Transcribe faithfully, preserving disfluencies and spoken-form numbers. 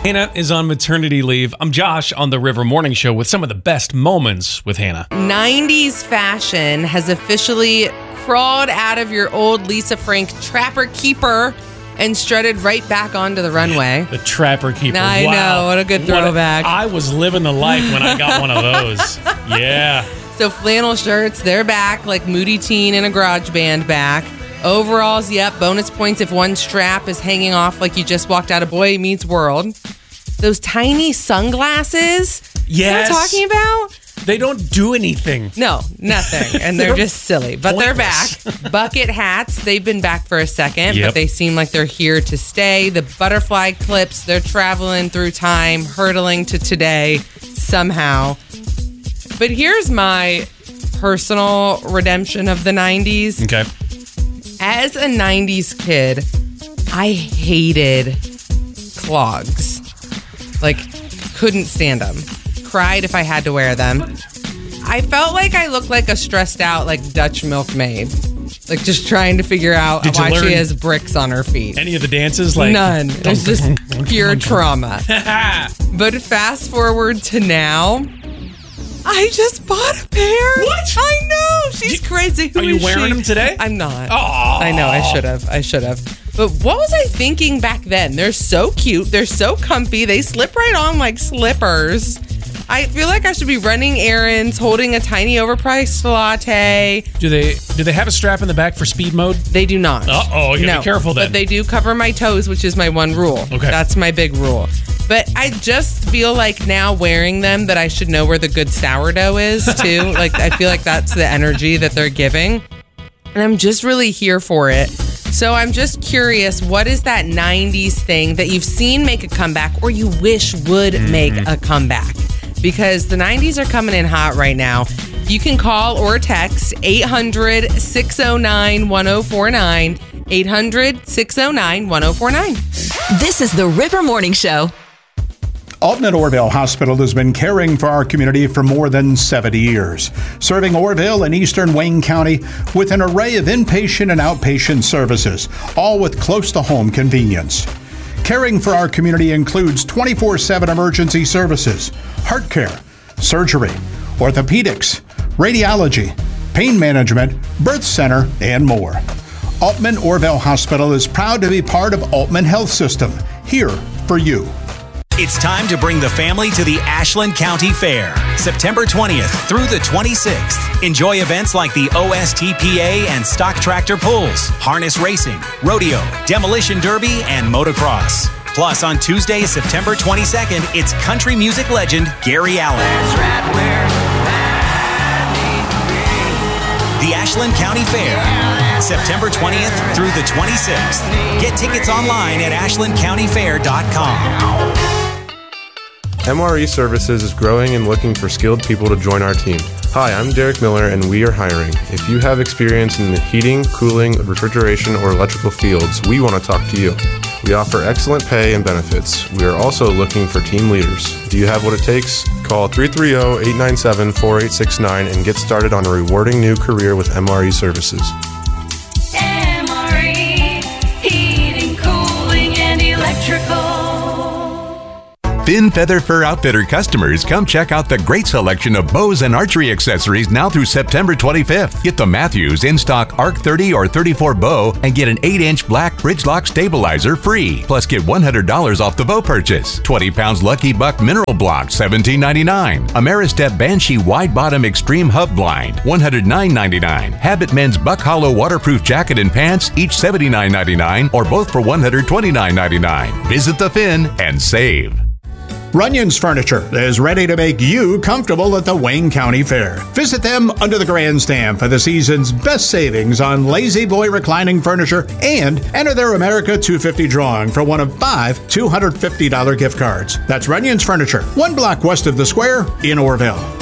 Hannah is on maternity leave. I'm Josh on the River Morning Show with some of the best moments with Hannah. nineties fashion has officially crawled out of your old Lisa Frank Trapper Keeper and strutted right back onto the runway. The Trapper Keeper. I wow. know. What a good throwback. What a, I was living the life when I got one of those. Yeah. So flannel shirts, they're back like Moody Teen in a garage band back. Overalls, yep. Bonus points if one strap is hanging off like you just walked out of Boy Meets World. Those tiny sunglasses. Yes. You know what I'm talking about? They don't do anything. No, nothing. And they're, they're just silly. But pointless. They're back. Bucket hats, they've been back for a second, Yep. but they seem like they're here to stay. The butterfly clips, they're traveling through time, hurtling to today somehow. But here's my personal redemption of the nineties. Okay. As a nineties kid, I hated clogs. Like, couldn't stand them. Cried if I had to wear them. I felt like I looked like a stressed out, like, Dutch milkmaid. Like, just trying to figure out Did you why learn she has bricks on her feet. Any of the dances? Like None. It was just pure trauma. But fast forward to now, I just bought a pair. What? I know. She's You- crazy. Who Are you is wearing she? them today? I'm not. Oh. I know. I should have. I should have. But what was I thinking back then? They're so cute. They're so comfy. They slip right on like slippers. I feel like I should be running errands, holding a tiny overpriced latte. Do they do they have a strap in the back for speed mode? They do not. Uh-oh, you gotta no, be careful then. But they do cover my toes, which is my one rule. Okay. That's my big rule. But I just feel like now wearing them that I should know where the good sourdough is too. Like I feel like that's the energy that they're giving. And I'm just really here for it. So I'm just curious, what is that nineties thing that you've seen make a comeback or you wish would Mm-hmm. make a comeback? Because the nineties are coming in hot right now. You can call or text eight hundred, six oh nine, one oh four nine, eight hundred, six oh nine, one oh four nine. This is the River Morning Show. Altman Orville Hospital has been caring for our community for more than seventy years, serving Orville and eastern Wayne County with an array of inpatient and outpatient services, all with close-to-home convenience. Caring for our community includes twenty-four seven emergency services, heart care, surgery, orthopedics, radiology, pain management, birth center, and more. Altman Orville Hospital is proud to be part of Altman Health System, here for you. It's time to bring the family to the Ashland County Fair, September twentieth through the twenty-sixth. Enjoy events like the O S T P A and stock tractor pulls, harness racing, rodeo, demolition derby, and motocross. Plus, on Tuesday, September twenty-second, it's country music legend Gary Allan. That's right where I need to be. The Ashland County Fair, September twentieth through the twenty-sixth. Get tickets online at ashland county fair dot com. M R E Services is growing and looking for skilled people to join our team. Hi, I'm Derek Miller, and we are hiring. If you have experience in the heating, cooling, refrigeration, or electrical fields, we want to talk to you. We offer excellent pay and benefits. We are also looking for team leaders. Do you have what it takes? Call three three zero, eight nine seven, four eight six nine and get started on a rewarding new career with M R E Services. M R E, heating, cooling, and electrical. Finn Feather Fur Outfitter customers, come check out the great selection of bows and archery accessories now through September twenty-fifth. Get the Matthews in-stock Arc thirty or thirty-four bow and get an eight inch black bridge lock stabilizer free. Plus get one hundred dollars off the bow purchase. twenty pounds Lucky Buck mineral block, seventeen ninety-nine. Ameristep Banshee wide bottom extreme hub blind, one hundred nine ninety-nine. Habit men's Buck Hollow waterproof jacket and pants, each seventy-nine ninety-nine or both for one hundred twenty-nine ninety-nine. Visit the Finn and save. Runyon's Furniture is ready to make you comfortable at the Wayne County Fair. Visit them under the grandstand for the season's best savings on Lazy Boy reclining furniture and enter their America two fifty drawing for one of five two hundred fifty dollars gift cards. That's Runyon's Furniture, one block west of the square in Orville.